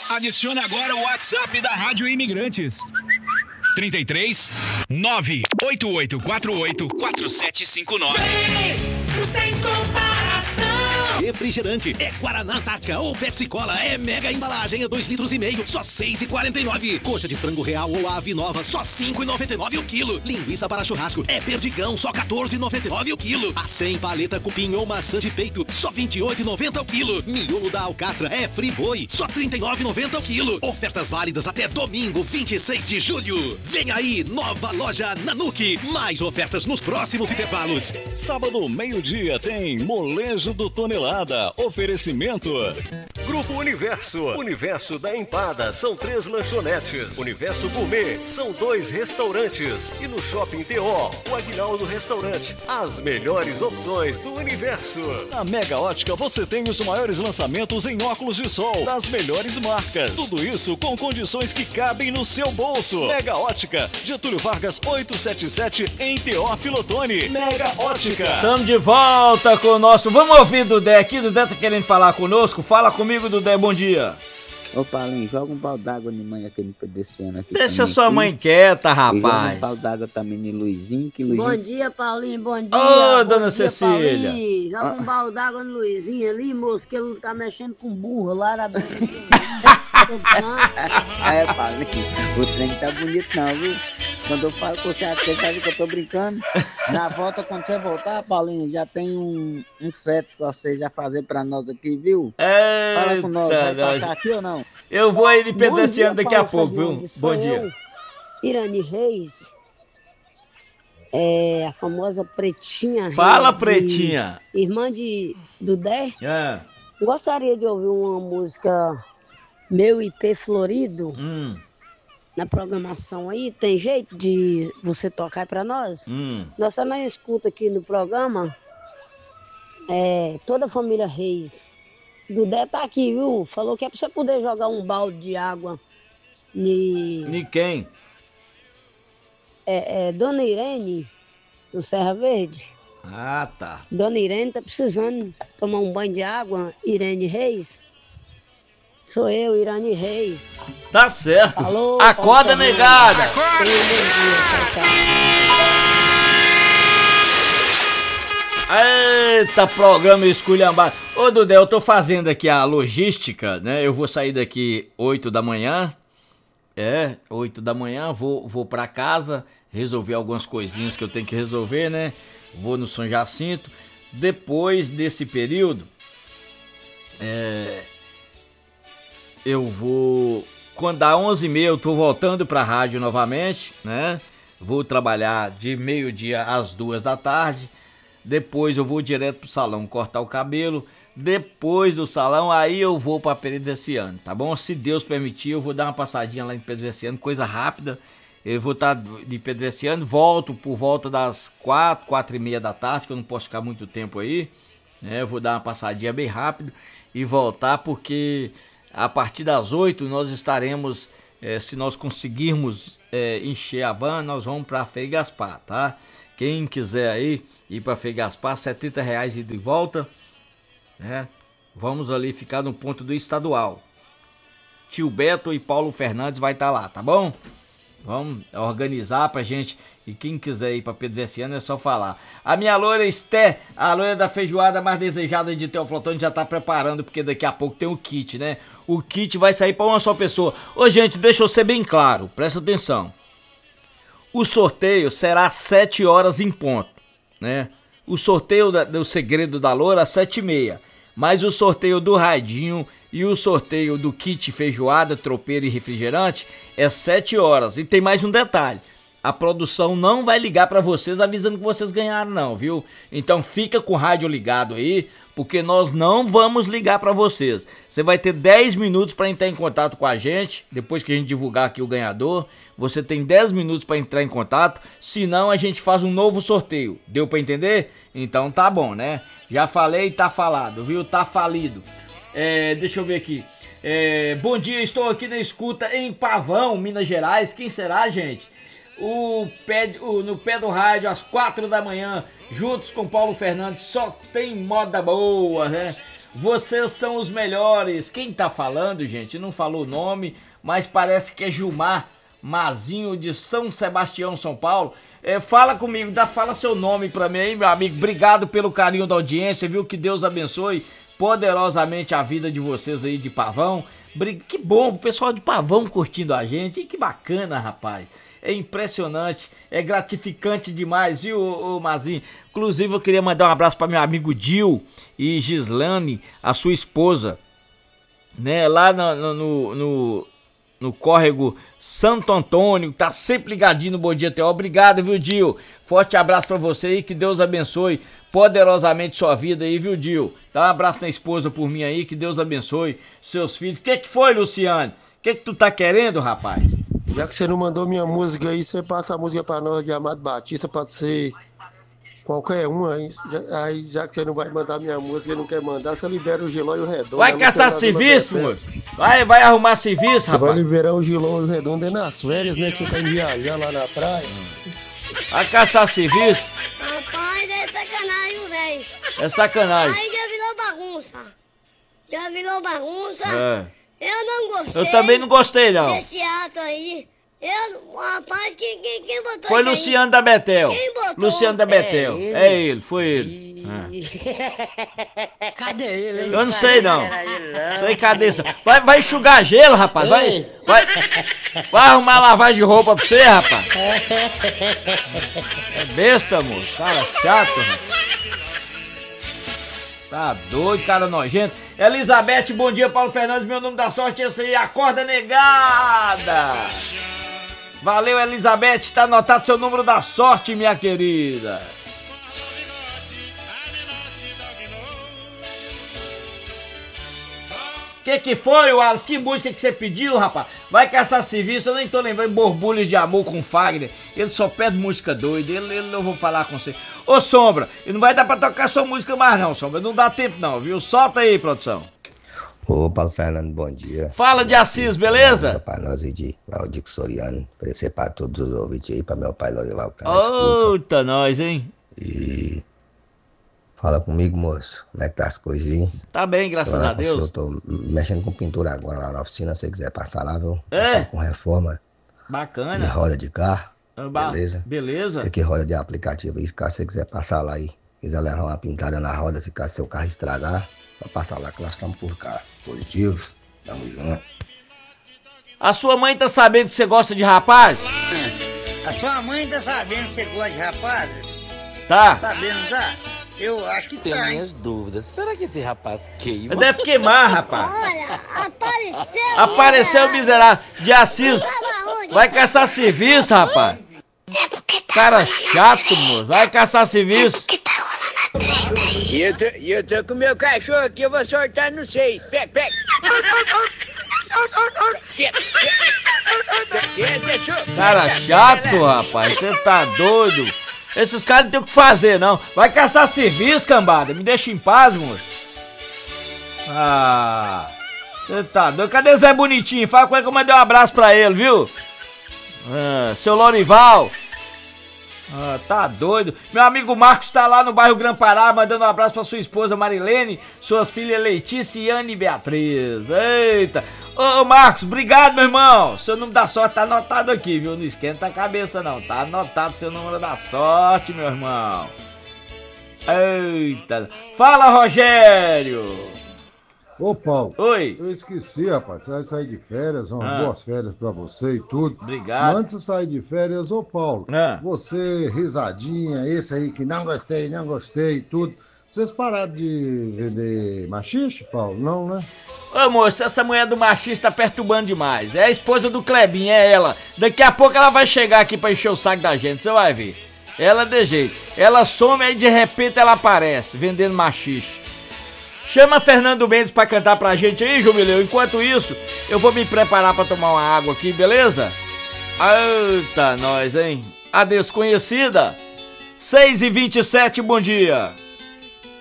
Adicione agora o WhatsApp da Rádio Imigrantes. 33 98848 4759. Sem comparação. Refrigerante é Guaraná Antártica ou Pepsi Cola, é mega embalagem, é 2,5 litros, só 6,49. Coxa de frango real ou ave nova, só 5,99 o quilo. Linguiça para churrasco é Perdigão, só 14,99 o quilo. Acém paleta cupim ou maçã de peito, só 28,90 o quilo. Miolo da Alcatra é Friboi, só 39,90 o quilo. Ofertas válidas até domingo, 26 de julho. Vem aí, nova loja Nanuque. Mais ofertas nos próximos intervalos. Sábado, meio-dia, tem Molejo do Tonelada. Oferecimento Grupo Universo. Universo da Empada são 3 lanchonetes. Universo Gourmet são 2 restaurantes. E no Shopping TO, o Aguinaldo Restaurante. As melhores opções do universo. Na Mega Ótica você tem os maiores lançamentos em óculos de sol das melhores marcas. Tudo isso com condições que cabem no seu bolso. Mega Ótica, Getúlio Vargas 877 em Teófilo Otoni. Mega Ótica. Estamos de volta com o nosso... Vamos ouvir Dudé aqui. Dudé tá querendo falar conosco. Fala comigo, Dudé. Bom dia. Ô Paulinho, joga um balde d'água de manhã aqui desse ano aqui. Deixa sua mãe quieta, rapaz. Joga um balde d'água também no Luizinho, que Luizinho... Bom dia, Paulinho, bom dia. Ô, dona dia, Cecília. Paulinho. Joga um balde d'água no Luizinho ali, moço, que ele tá mexendo com burro lá na beira. Paulinho, o trem tá bonito não, viu? Quando eu falo com você sabe que eu tô brincando. Na volta, quando você voltar, Paulinho, já tem um feto que você já fazer pra nós aqui, viu? Fala com nós, vai passar aqui ou não? Eu vou aí de pedaciando daqui a pouco, viu? Bom dia. Irani Reis, a famosa Pretinha. Fala, Pretinha. Irmã de Dudé. É. Gostaria de ouvir uma música Meu IP Florido. Na programação aí, tem jeito de você tocar pra nós? Nós só não escuta aqui no programa, toda a família Reis. Dudé tá aqui, viu? Falou que é pra você poder jogar um balde de água Ni quem? Dona Irene, do Serra Verde. Ah, tá. Dona Irene tá precisando tomar um banho de água. Irene Reis. Sou eu, Irani Reis. Tá certo. Alô, acorda, negada. Acorda. Eita, programa esculhambado. Ô, Dudé, eu tô fazendo aqui a logística, né? Eu vou sair daqui 8 da manhã. 8 da manhã, vou pra casa, resolver algumas coisinhas que eu tenho que resolver, né? Vou no São Jacinto. Depois desse período, eu vou... Quando dá 11h30 eu tô voltando pra rádio novamente, né? Vou trabalhar de meio-dia às 2 da tarde. Depois eu vou direto pro salão cortar o cabelo. Depois do salão, aí eu vou pra Pedro-Veciano, tá bom? Se Deus permitir, eu vou dar uma passadinha lá em Pedro-Veciano, coisa rápida. Eu vou estar de Pedro-Veciano, volto por volta das 4h30 da tarde, que eu não posso ficar muito tempo aí. Eu vou dar uma passadinha bem rápido e voltar, porque a partir das 8 nós estaremos, se nós conseguirmos encher a van, nós vamos pra Frei Gaspar, tá? Quem quiser aí ir pra Frei Gaspar, R$70 ida e volta. Vamos ali ficar no ponto do estadual. Tio Beto e Paulo Fernandes vai estar lá, tá bom? Vamos organizar pra gente. E quem quiser ir pra Pedro-Veciano é só falar. A minha loira Esté, a loira da feijoada mais desejada de Teófilo Otoni, já tá preparando, porque daqui a pouco tem o kit, né? O kit vai sair pra uma só pessoa. Ô, gente, deixa eu ser bem claro, presta atenção. O sorteio será às 7 horas em ponto, né? O sorteio do Segredo da Loura às 7h30. Mas o sorteio do radinho e o sorteio do kit feijoada, tropeiro e refrigerante é 7 horas. E tem mais um detalhe. A produção não vai ligar pra vocês avisando que vocês ganharam não, viu? Então fica com o rádio ligado aí, porque nós não vamos ligar pra vocês. Você vai ter 10 minutos pra entrar em contato com a gente, depois que a gente divulgar aqui o ganhador. Você tem 10 minutos pra entrar em contato, senão a gente faz um novo sorteio. Deu pra entender? Então tá bom, né? Já falei, tá falado, viu? Tá falido. Deixa eu ver aqui. Bom dia, estou aqui na escuta em Pavão, Minas Gerais. Quem será, gente? No pé do rádio, às 4 da manhã, juntos com Paulo Fernandes, só tem moda boa, né? Vocês são os melhores. Quem tá falando, gente? Não falou o nome, mas parece que é Gilmar Mazinho de São Sebastião, São Paulo. Fala comigo, fala seu nome pra mim aí, meu amigo. Obrigado pelo carinho da audiência, viu? Que Deus abençoe poderosamente a vida de vocês aí de Pavão. Que bom, o pessoal de Pavão curtindo a gente. Que bacana, rapaz. É impressionante, é gratificante demais, viu, Mazinho? Inclusive, eu queria mandar um abraço para meu amigo Dil e Gislane, a sua esposa, né? Lá no córrego Santo Antônio, tá sempre ligadinho no Bom Dia T.O. Obrigado, viu, Dil? Forte abraço para você aí, que Deus abençoe poderosamente sua vida aí, viu, Dil? Dá um abraço na esposa por mim aí, que Deus abençoe seus filhos. O que foi, Luciano? O que tu tá querendo, rapaz? Já que você não mandou minha música aí, você passa a música pra nós de Amado Batista, pode ser qualquer um aí. Já que você não vai mandar minha música e não quer mandar, você libera o Giló e o Redondo. Vai caçar serviço, moço? Vai arrumar serviço, rapaz? Você vai liberar o Giló e o Redondo é nas férias, né? Que você tá indo viajar lá na praia. Vai caçar serviço? Rapaz, é sacanagem, velho. É sacanagem. Aí já virou bagunça. É. Eu não gostei. Eu também não gostei, não. Desse ato aí. Rapaz, quem botou? Foi Luciano da Betel. Quem botou? Luciano da Betel. É ele, foi ele. Cadê ele? Eu não sei, não. Sei cadê isso. Vai enxugar gelo, rapaz. Vai arrumar lavagem de roupa pra você, rapaz. É besta, moço. Cara chato, rapaz. Tá doido, cara nojento. Elizabeth, bom dia, Paulo Fernandes. Meu nome da sorte é esse aí. Acorda, negada. Valeu, Elizabeth. Tá anotado seu número da sorte, minha querida. Que foi, Wallace? Que música que você pediu, rapaz? Vai caçar serviço, eu nem tô lembrando. Borbulhos de Amor com Fagner. Ele só pede música doida, ele não vou falar com você. Ô, Sombra, e não vai dar pra tocar sua música mais não, Sombra. Não dá tempo não, viu? Solta aí, produção. Ô, Paulo Fernando, bom dia. Fala de Assis, beleza? Para nós e de Valdico Soriano, oferecer para todos os ouvintes aí, para meu pai Lorival. Outa, nós, hein? E... Fala comigo, moço. Como é que tá as coisinhas? Tá bem, graças a Deus. Eu tô mexendo com pintura agora lá na oficina, se você quiser passar lá, viu? É? Com reforma. Bacana. De roda de carro. Beleza? Beleza. Você que roda de aplicativo aí, caso você quiser passar lá aí, quiser levar uma pintada na roda, se caso seu carro estragar, vai passar lá que nós estamos por cá. Positivo, tamo junto. A sua mãe tá sabendo que você gosta de rapaz? A sua mãe tá sabendo que você gosta de rapazes? Tá. Tá sabendo, tá? Eu acho que Tenho tá. minhas dúvidas. Será que esse rapaz queima? Deve queimar, rapaz. Olha, apareceu. Apareceu o miserável de Assis. Vai caçar serviço, rapaz. Cara chato, moço. Vai caçar serviço. E eu tô com meu cachorro aqui, eu vou soltar no 6. Pega. Cara chato, rapaz. Você tá doido. Esses caras não tem o que fazer, não. Vai caçar serviço, cambada. Me deixa em paz, moço. Ah, você tá doido. Cadê Zé Bonitinho? Fala com ele que eu mandei um abraço pra ele, viu? Seu Lorival. Tá doido. Meu amigo Marcos tá lá no bairro Gran Pará, mandando um abraço pra sua esposa Marilene, suas filhas Letícia e Anne Beatriz. Eita. Ô Marcos, obrigado, meu irmão. Seu número da sorte tá anotado aqui, viu? Não esquenta a cabeça, não. Tá anotado seu número da sorte, meu irmão. Eita. Fala, Rogério. Ô, Paulo. Oi. Eu esqueci, rapaz. Você vai sair de férias, boas férias pra você e tudo. Obrigado. Mas antes de sair de férias, ô, Paulo, você, risadinha, esse aí que não gostei e tudo. Vocês pararam de vender machixe, Paulo? Não, né? Ô, moço, essa mulher do machista tá perturbando demais. É a esposa do Clebinho, é ela. Daqui a pouco ela vai chegar aqui pra encher o saco da gente, você vai ver. Ela de jeito. Ela some aí de repente ela aparece, vendendo machixe. Chama Fernando Mendes pra cantar pra gente aí, Jubileu. Enquanto isso, eu vou me preparar pra tomar uma água aqui, beleza? Eita, nós, hein? A desconhecida. 6h27, bom dia.